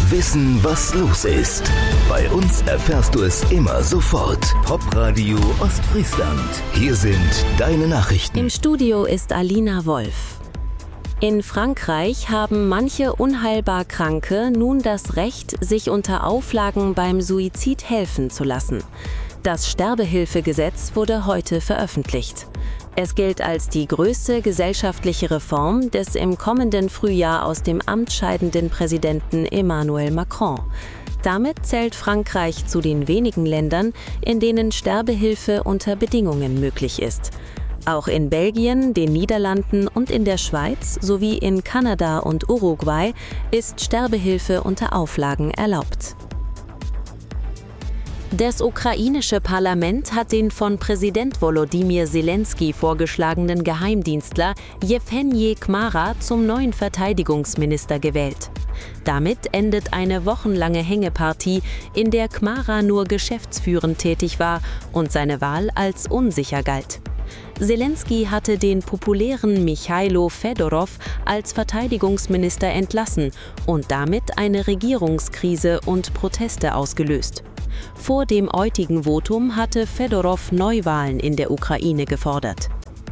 Wissen, was los ist. Bei uns erfährst du es immer sofort. Popradio Ostfriesland. Hier sind deine Nachrichten. Im Studio ist Alina Wolf. In Frankreich haben manche unheilbar Kranke nun das Recht, sich unter Auflagen beim Suizid helfen zu lassen. Das Sterbehilfegesetz wurde heute veröffentlicht. Es gilt als die größte gesellschaftliche Reform des im kommenden Frühjahr aus dem Amt scheidenden Präsidenten Emmanuel Macron. Damit zählt Frankreich zu den wenigen Ländern, in denen Sterbehilfe unter Bedingungen möglich ist. Auch in Belgien, den Niederlanden und in der Schweiz sowie in Kanada und Uruguay ist Sterbehilfe unter Auflagen erlaubt. Das ukrainische Parlament hat den von Präsident Volodymyr Zelensky vorgeschlagenen Geheimdienstler Jewhenij Kmara zum neuen Verteidigungsminister gewählt. Damit endet eine wochenlange Hängepartie, in der Kmara nur geschäftsführend tätig war und seine Wahl als unsicher galt. Zelensky hatte den populären Michailo Fedorov als Verteidigungsminister entlassen und damit eine Regierungskrise und Proteste ausgelöst. Vor dem heutigen Votum hatte Fedorov Neuwahlen in der Ukraine gefordert.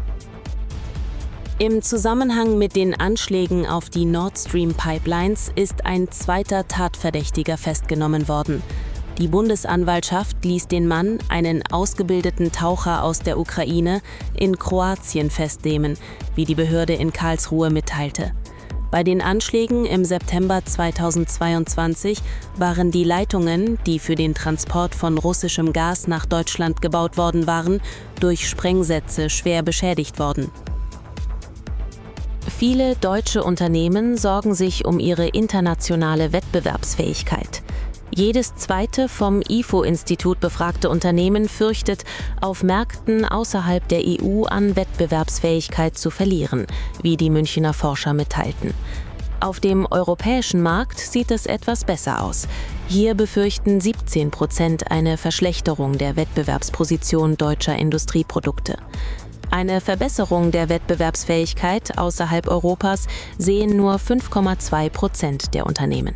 Im Zusammenhang mit den Anschlägen auf die Nord Stream Pipelines ist ein zweiter Tatverdächtiger festgenommen worden. Die Bundesanwaltschaft ließ den Mann, einen ausgebildeten Taucher aus der Ukraine, in Kroatien festnehmen, wie die Behörde in Karlsruhe mitteilte. Bei den Anschlägen im September 2022 waren die Leitungen, die für den Transport von russischem Gas nach Deutschland gebaut worden waren, durch Sprengsätze schwer beschädigt worden. Viele deutsche Unternehmen sorgen sich um ihre internationale Wettbewerbsfähigkeit. Jedes zweite vom IFO-Institut befragte Unternehmen fürchtet, auf Märkten außerhalb der EU an Wettbewerbsfähigkeit zu verlieren, wie die Münchner Forscher mitteilten. Auf dem europäischen Markt sieht es etwas besser aus. Hier befürchten 17% eine Verschlechterung der Wettbewerbsposition deutscher Industrieprodukte. Eine Verbesserung der Wettbewerbsfähigkeit außerhalb Europas sehen nur 5,2% der Unternehmen.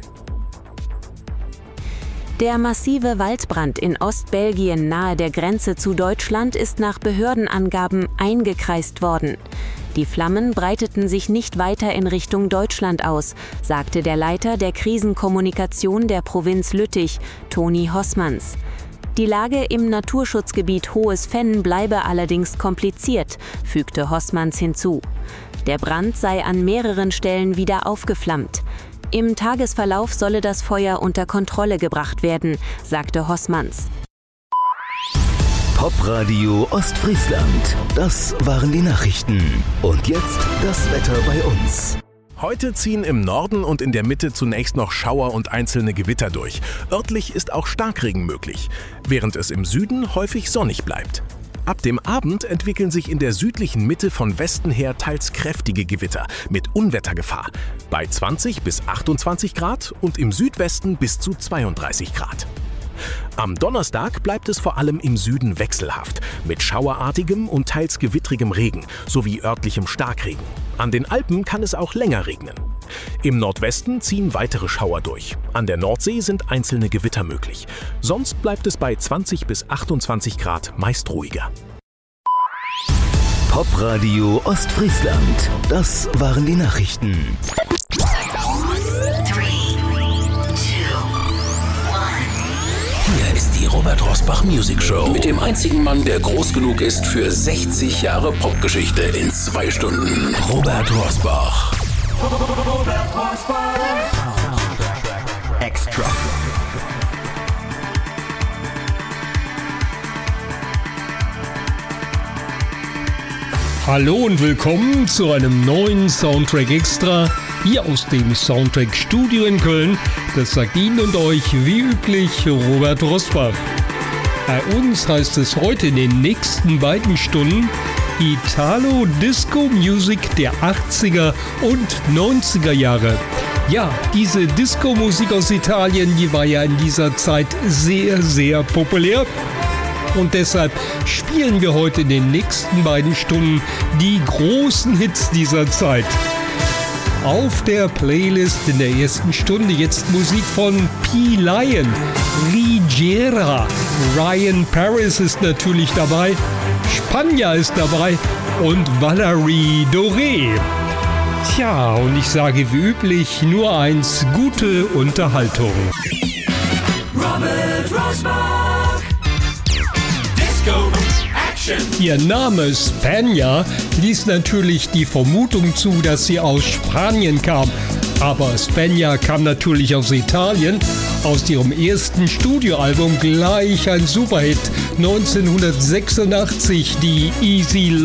Der massive Waldbrand in Ostbelgien nahe der Grenze zu Deutschland ist nach Behördenangaben eingekreist worden. Die Flammen breiteten sich nicht weiter in Richtung Deutschland aus, sagte der Leiter der Krisenkommunikation der Provinz Lüttich, Toni Hossmanns. Die Lage im Naturschutzgebiet Hohes Venn bleibe allerdings kompliziert, fügte Hossmanns hinzu. Der Brand sei an mehreren Stellen wieder aufgeflammt. Im Tagesverlauf solle das Feuer unter Kontrolle gebracht werden, sagte Hossmanns. Popradio Ostfriesland. Das waren die Nachrichten. Und jetzt das Wetter bei uns. Heute ziehen im Norden und in der Mitte zunächst noch Schauer und einzelne Gewitter durch. Örtlich ist auch Starkregen möglich, während es im Süden häufig sonnig bleibt. Ab dem Abend entwickeln sich in der südlichen Mitte von Westen her teils kräftige Gewitter mit Unwettergefahr bei 20 bis 28 Grad und im Südwesten bis zu 32 Grad. Am Donnerstag bleibt es vor allem im Süden wechselhaft, mit schauerartigem und teils gewittrigem Regen sowie örtlichem Starkregen. An den Alpen kann es auch länger regnen. Im Nordwesten ziehen weitere Schauer durch. An der Nordsee sind einzelne Gewitter möglich. Sonst bleibt es bei 20 bis 28 Grad meist ruhiger. Popradio Ostfriesland. Das waren die Nachrichten. Hier ist die Robert Rosbach Music Show mit dem einzigen Mann, der groß genug ist für 60 Jahre Popgeschichte in 2 Stunden. Robert Rosbach. Robert Rosbach. Extra. Hallo und willkommen zu einem neuen Soundtrack Extra hier aus dem Soundtrack Studio in Köln. Das sagt Ihnen und euch wie üblich Robert Rosbach. Bei uns heißt es heute in den nächsten beiden Stunden Italo-Disco-Music der 80er und 90er Jahre. Ja, diese Disco-Musik aus Italien, die war ja in dieser Zeit sehr, sehr populär. Und deshalb spielen wir heute in den nächsten beiden Stunden die großen Hits dieser Zeit. auf der Playlist in der ersten Stunde. Jetzt Musik von P. Lion, Rigera, Ryan Paris ist natürlich dabei, Spanja ist dabei und Valerie Doré. Tja, und ich sage wie üblich nur eins, gute Unterhaltung. Robert Rosbach. Disco Action. Ihr Name Spanja ließ natürlich die Vermutung zu, dass sie aus Spanien kam. Aber Spanja kam natürlich aus Italien. Aus ihrem ersten Studioalbum gleich ein Superhit 1986, die Easy